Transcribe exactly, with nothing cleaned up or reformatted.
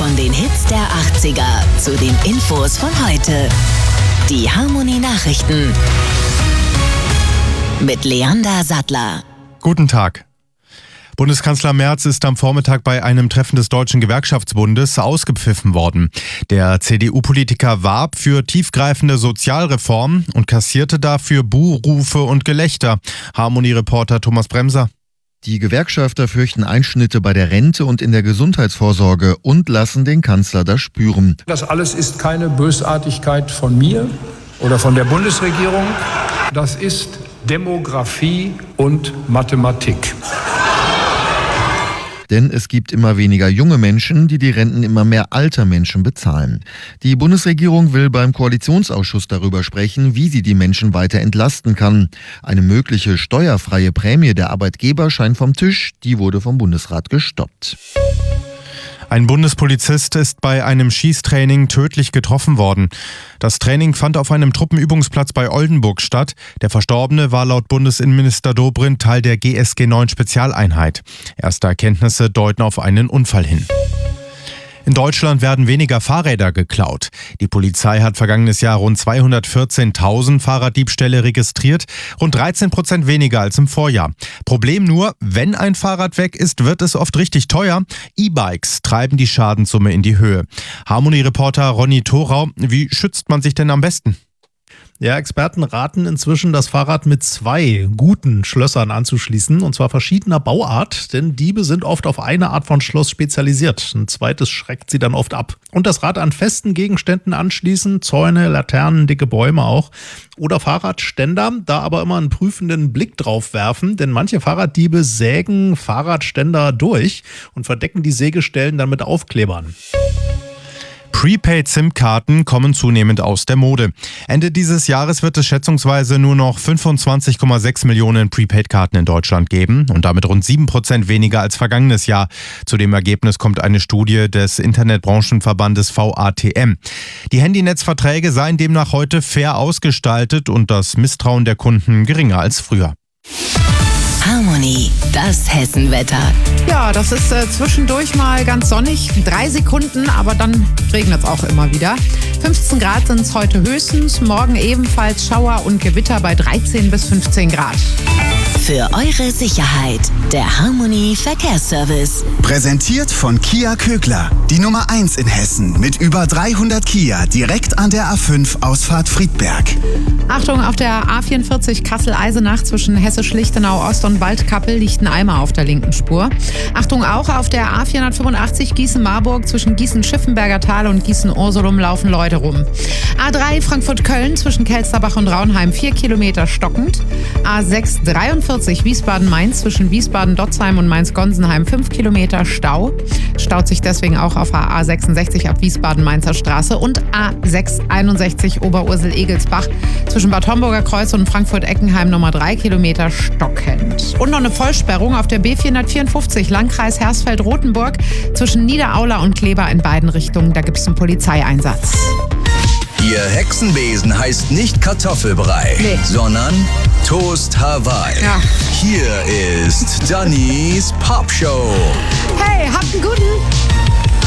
Von den Hits der achtziger zu den Infos von heute. Die Harmony Nachrichten mit Leander Sattler. Guten Tag. Bundeskanzler Merz ist am Vormittag bei einem Treffen des Deutschen Gewerkschaftsbundes ausgepfiffen worden. Der C D U-Politiker warb für tiefgreifende Sozialreformen und kassierte dafür Buhrufe und Gelächter. Harmony-Reporter Thomas Bremser. Die Gewerkschafter fürchten Einschnitte bei der Rente und in der Gesundheitsvorsorge und lassen den Kanzler das spüren. Das alles ist keine Bösartigkeit von mir oder von der Bundesregierung. Das ist Demografie und Mathematik. Denn es gibt immer weniger junge Menschen, die die Renten immer mehr alter Menschen bezahlen. Die Bundesregierung will beim Koalitionsausschuss darüber sprechen, wie sie die Menschen weiter entlasten kann. Eine mögliche steuerfreie Prämie der Arbeitgeber scheint vom Tisch, die wurde vom Bundesrat gestoppt. Ein Bundespolizist ist bei einem Schießtraining tödlich getroffen worden. Das Training fand auf einem Truppenübungsplatz bei Oldenburg statt. Der Verstorbene war laut Bundesinnenminister Dobrindt Teil der G S G neun Spezialeinheit. Erste Erkenntnisse deuten auf einen Unfall hin. In Deutschland werden weniger Fahrräder geklaut. Die Polizei hat vergangenes Jahr rund zweihundertvierzehntausend Fahrraddiebstähle registriert, rund dreizehn Prozent weniger als im Vorjahr. Problem nur, wenn ein Fahrrad weg ist, wird es oft richtig teuer. E-Bikes treiben die Schadenssumme in die Höhe. Harmony-Reporter Ronny Thorau, wie schützt man sich denn am besten? Ja, Experten raten inzwischen, das Fahrrad mit zwei guten Schlössern anzuschließen, und zwar verschiedener Bauart, denn Diebe sind oft auf eine Art von Schloss spezialisiert. Ein zweites schreckt sie dann oft ab. Und das Rad an festen Gegenständen anschließen, Zäune, Laternen, dicke Bäume auch. Oder Fahrradständer, da aber immer einen prüfenden Blick drauf werfen, denn manche Fahrraddiebe sägen Fahrradständer durch und verdecken die Sägestellen dann mit Aufklebern. Prepaid-SIM-Karten kommen zunehmend aus der Mode. Ende dieses Jahres wird es schätzungsweise nur noch fünfundzwanzig Komma sechs Millionen Prepaid-Karten in Deutschland geben und damit rund sieben Prozent weniger als vergangenes Jahr. Zu dem Ergebnis kommt eine Studie des Internetbranchenverbandes V A T M. Die Handynetzverträge seien demnach heute fair ausgestaltet und das Misstrauen der Kunden geringer als früher. Harmony, das Hessenwetter. Ja, das ist äh, zwischendurch mal ganz sonnig, drei Sekunden, aber dann regnet es auch immer wieder. fünfzehn Grad sind es heute höchstens, morgen ebenfalls Schauer und Gewitter bei dreizehn bis fünfzehn Grad. Für eure Sicherheit, der Harmony Verkehrsservice. Präsentiert von Kia Kögler, die Nummer eins in Hessen mit über dreihundert Kia direkt an der A fünf Ausfahrt Friedberg. Achtung, auf der A vierundvierzig Kassel-Eisenach zwischen Hessisch-Lichtenau Ost und Waldkappel liegt ein Eimer auf der linken Spur. Achtung auch, auf der A vierhundertfünfundachtzig Gießen-Marburg zwischen Gießen-Schiffenberger Tal und Gießen-Ursulum laufen Leute rum. A drei Frankfurt-Köln zwischen Kelsterbach und Raunheim vier Kilometer stockend. A sechs dreiundvierzig Wiesbaden-Mainz zwischen Wiesbaden-Dotzheim und Mainz-Gonsenheim fünf Kilometer Stau. Staut sich deswegen auch auf der A sechsundsechzig ab Wiesbaden-Mainzer Straße und A sechs einundsechzig Oberursel-Egelsbach zwischen Bad Homburger Kreuz und Frankfurt-Eckenheim Nummer drei Kilometer stockend. Und noch eine Vollsperrung auf der B vierhundertvierundfünfzig Landkreis Hersfeld-Rotenburg zwischen Niederaula und Kleber in beiden Richtungen. Da gibt es einen Polizeieinsatz. Ihr Hexenbesen heißt nicht Kartoffelbrei, nee. sondern Toast Hawaii. Ja. Hier ist Dannys Popshow. Hey, habt einen guten!